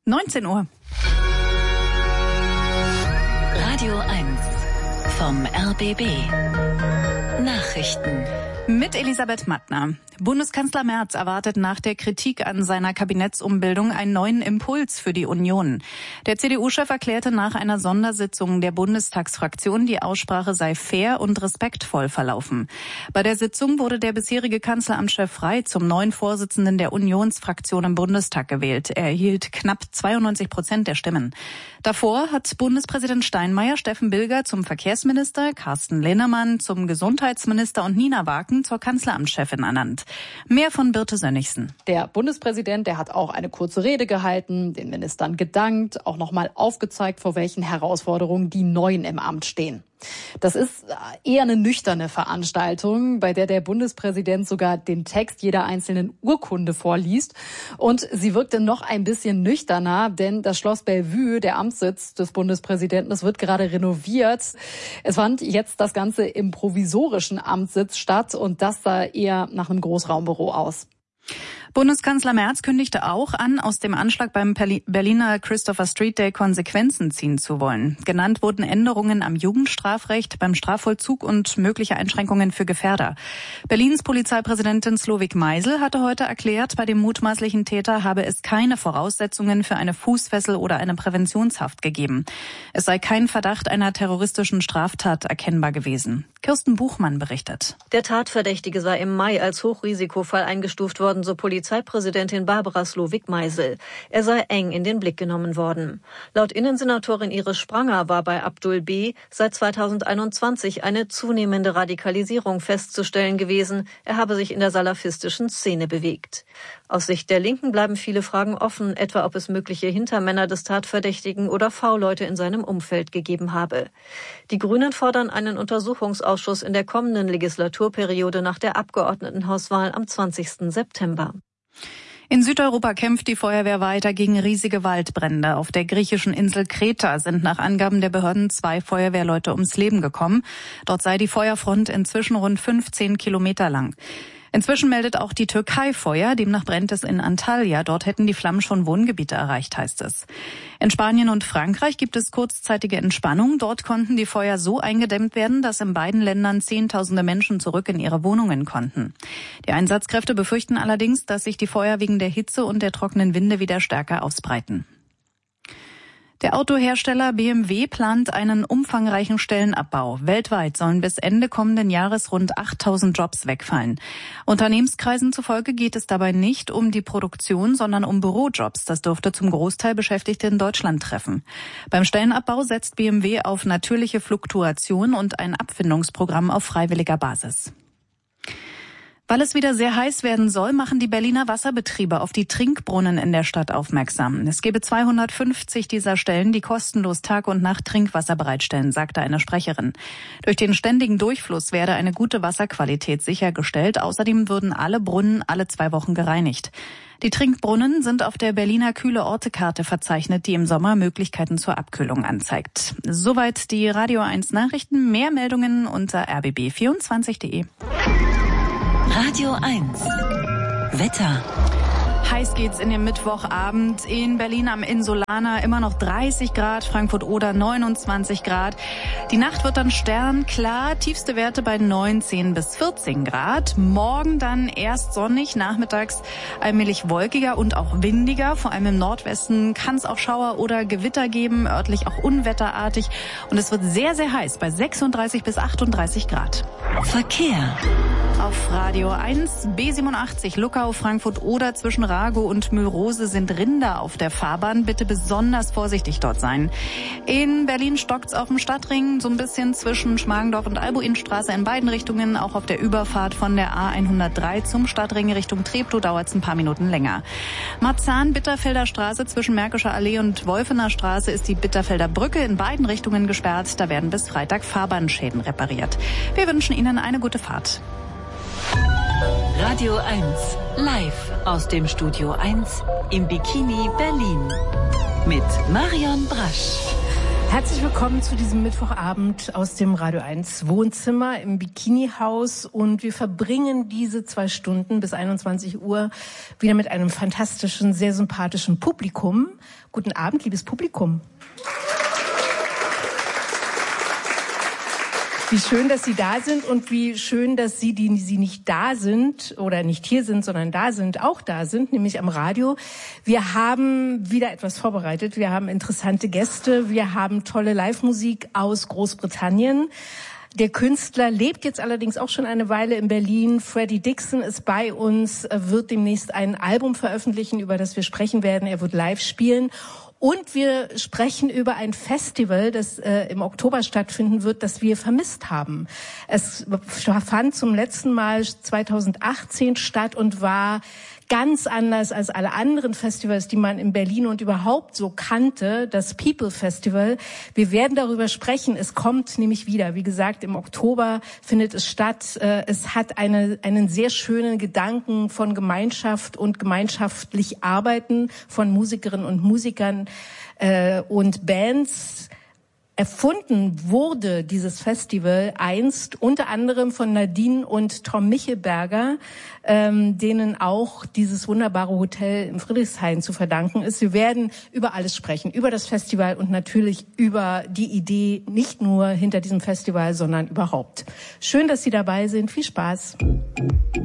19 Uhr. Radio 1 vom RBB. Nachrichten. Mit Elisabeth Mattner. Bundeskanzler Merz erwartet nach der Kritik an seiner Kabinettsumbildung einen neuen Impuls für die Union. Der CDU-Chef erklärte nach einer Sondersitzung der Bundestagsfraktion, die Aussprache sei fair und respektvoll verlaufen. Bei der Sitzung wurde der bisherige Kanzleramtschef Frey zum neuen Vorsitzenden der Unionsfraktion im Bundestag gewählt. Er erhielt knapp 92% der Stimmen. Davor hat Bundespräsident Steinmeier Steffen Bilger zum Verkehrsminister, Carsten Linnemann zum Gesundheitsminister und Nina Waken zur Kanzleramtschefin ernannt. Mehr von Birte Sönnigsen. Der Bundespräsident, der hat auch eine kurze Rede gehalten, den Ministern gedankt, auch nochmal aufgezeigt, vor welchen Herausforderungen die Neuen im Amt stehen. Das ist eher eine nüchterne Veranstaltung, bei der der Bundespräsident sogar den Text jeder einzelnen Urkunde vorliest. Und sie wirkte noch ein bisschen nüchterner, denn das Schloss Bellevue, der Amtssitz des Bundespräsidenten, das wird gerade renoviert. Es fand jetzt das Ganze im provisorischen Amtssitz statt und das sah eher nach einem Großraumbüro aus. Bundeskanzler Merz kündigte auch an, aus dem Anschlag beim Berliner Christopher Street Day Konsequenzen ziehen zu wollen. Genannt wurden Änderungen am Jugendstrafrecht, beim Strafvollzug und mögliche Einschränkungen für Gefährder. Berlins Polizeipräsidentin Slowik Meisel hatte heute erklärt, bei dem mutmaßlichen Täter habe es keine Voraussetzungen für eine Fußfessel oder eine Präventionshaft gegeben. Es sei kein Verdacht einer terroristischen Straftat erkennbar gewesen. Kirsten Buchmann berichtet. Der Tatverdächtige sei im Mai als Hochrisikofall eingestuft worden, so Polizeipräsidentin Barbara Slowik-Meisel. Er sei eng in den Blick genommen worden. Laut Innensenatorin Iris Spranger war bei Abdul B. seit 2021 eine zunehmende Radikalisierung festzustellen gewesen. Er habe sich in der salafistischen Szene bewegt. Aus Sicht der Linken bleiben viele Fragen offen, etwa ob es mögliche Hintermänner des Tatverdächtigen oder V-Leute in seinem Umfeld gegeben habe. Die Grünen fordern einen Untersuchungsausschuss in der kommenden Legislaturperiode nach der Abgeordnetenhauswahl am 20. September. In Südeuropa kämpft die Feuerwehr weiter gegen riesige Waldbrände. Auf der griechischen Insel Kreta sind nach Angaben der Behörden 2 Feuerwehrleute ums Leben gekommen. Dort sei die Feuerfront inzwischen rund 15 Kilometer lang. Inzwischen meldet auch die Türkei Feuer, demnach brennt es in Antalya. Dort hätten die Flammen schon Wohngebiete erreicht, heißt es. In Spanien und Frankreich gibt es kurzzeitige Entspannung. Dort konnten die Feuer so eingedämmt werden, dass in beiden Ländern Zehntausende Menschen zurück in ihre Wohnungen konnten. Die Einsatzkräfte befürchten allerdings, dass sich die Feuer wegen der Hitze und der trockenen Winde wieder stärker ausbreiten. Der Autohersteller BMW plant einen umfangreichen Stellenabbau. Weltweit sollen bis Ende kommenden Jahres rund 8.000 Jobs wegfallen. Unternehmenskreisen zufolge geht es dabei nicht um die Produktion, sondern um Bürojobs. Das dürfte zum Großteil Beschäftigte in Deutschland treffen. Beim Stellenabbau setzt BMW auf natürliche Fluktuation und ein Abfindungsprogramm auf freiwilliger Basis. Weil es wieder sehr heiß werden soll, machen die Berliner Wasserbetriebe auf die Trinkbrunnen in der Stadt aufmerksam. Es gebe 250 dieser Stellen, die kostenlos Tag und Nacht Trinkwasser bereitstellen, sagte eine Sprecherin. Durch den ständigen Durchfluss werde eine gute Wasserqualität sichergestellt. Außerdem würden alle Brunnen alle 2 Wochen gereinigt. Die Trinkbrunnen sind auf der Berliner Kühle-Orte-Karte verzeichnet, die im Sommer Möglichkeiten zur Abkühlung anzeigt. Soweit die Radio 1 Nachrichten. Mehr Meldungen unter rbb24.de. Radio 1 Wetter. Heiß geht's in den Mittwochabend. In Berlin am Insulaner immer noch 30 Grad, Frankfurt-Oder 29 Grad. Die Nacht wird dann sternklar, tiefste Werte bei 19 bis 14 Grad. Morgen dann erst sonnig, nachmittags allmählich wolkiger und auch windiger. Vor allem im Nordwesten kann es auch Schauer oder Gewitter geben, örtlich auch unwetterartig. Und es wird sehr, sehr heiß bei 36 bis 38 Grad. Verkehr. Auf Radio 1 B87 Luckau, Frankfurt-Oder zwischen Rago und Mörose sind Rinder auf der Fahrbahn. Bitte besonders vorsichtig dort sein. In Berlin stockt's auf dem Stadtring, so ein bisschen zwischen Schmargendorf und Albuinstraße in beiden Richtungen. Auch auf der Überfahrt von der A103 zum Stadtring Richtung Treptow dauert's ein paar Minuten länger. Marzahn-Bitterfelder Straße zwischen Märkischer Allee und Wolfener Straße ist die Bitterfelder Brücke in beiden Richtungen gesperrt. Da werden bis Freitag Fahrbahnschäden repariert. Wir wünschen Ihnen eine gute Fahrt. Radio 1 live aus dem Studio 1 im Bikini Berlin mit Marion Brasch. Herzlich willkommen zu diesem Mittwochabend aus dem Radio 1 Wohnzimmer im Bikini-Haus. Und wir verbringen diese 2 Stunden bis 21 Uhr wieder mit einem fantastischen, sehr sympathischen Publikum. Guten Abend, liebes Publikum. Wie schön, dass Sie da sind und wie schön, dass Sie, die Sie nicht da sind oder nicht hier sind, sondern da sind, auch da sind, nämlich am Radio. Wir haben wieder etwas vorbereitet. Wir haben interessante Gäste. Wir haben tolle Live-Musik aus Großbritannien. Der Künstler lebt jetzt allerdings auch schon eine Weile in Berlin. Freddie Dixon ist bei uns, wird demnächst ein Album veröffentlichen, über das wir sprechen werden. Er wird live spielen. Und wir sprechen über ein Festival, das im Oktober stattfinden wird, das wir vermisst haben. Es fand zum letzten Mal 2018 statt und war ganz anders als alle anderen Festivals, die man in Berlin und überhaupt so kannte, das People Festival. Wir werden darüber sprechen. Es kommt nämlich wieder. Wie gesagt, im Oktober findet es statt. Es hat einen sehr schönen Gedanken von Gemeinschaft und gemeinschaftlich Arbeiten von Musikerinnen und Musikern und Bands. Erfunden wurde dieses Festival einst unter anderem von Nadine und Tom Michelberger, denen auch dieses wunderbare Hotel in Friedrichshain zu verdanken ist. Wir werden über alles sprechen, über das Festival und natürlich über die Idee, nicht nur hinter diesem Festival, sondern überhaupt. Schön, dass Sie dabei sind. Viel Spaß.